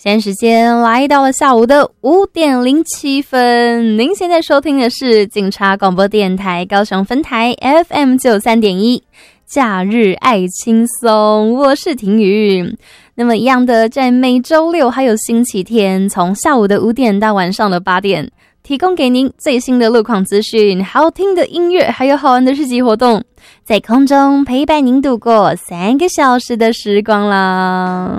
现在时间来到了下午的5:07，您现在收听的是警察广播电台高雄分台 FM93.1，假日爱轻松，我是婷宇。那么一样的，在每周六还有星期天，从下午的5点到晚上的8点，提供给您最新的路况资讯、好听的音乐，还有好玩的市集活动，在空中陪伴您度过3个小时的时光啦。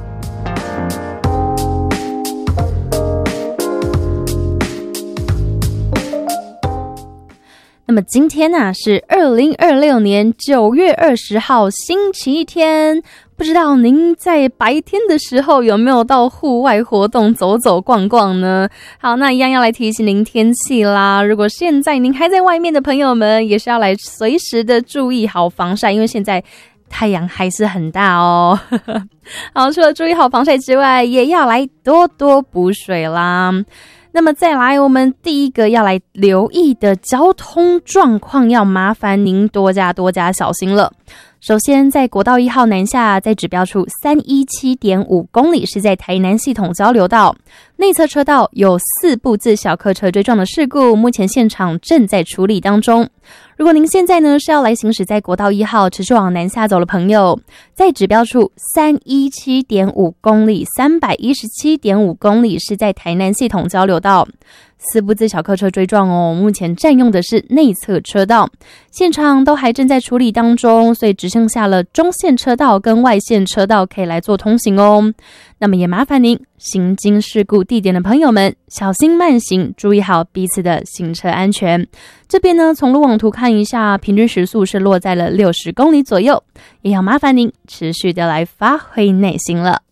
那么今天是2026年9月20号星期天，不知道您在白天的时候有没有到户外活动走走逛逛呢？好，那一样要来提醒您天气啦。如果现在您还在外面的朋友们，也是要来随时的注意好防晒，因为现在太阳还是很大哦。好，除了注意好防晒之外，也要来多多补水啦。那么再来，我们第一个要来留意的交通状况，要麻烦您多加小心了。首先，在国道1号南下，在指标处317.5公里，是在台南系统交流道内侧车道有4部自小客车追撞的事故，目前现场正在处理当中。如果您现在呢是要来行驶在国道1号持续往南下走的朋友，在指标处317.5公里、317.5公里是在台南系统交流道4部自小客车追撞哦，目前占用的是内侧车道，现场都还正在处理当中，所以只剩下了中线车道跟外线车道可以来做通行哦。那么也麻烦您行经事故地点的朋友们小心慢行，注意好彼此的行车安全。这边呢，从路网图看一下，平均时速是落在了60公里左右，也要麻烦您持续的来发挥耐心了。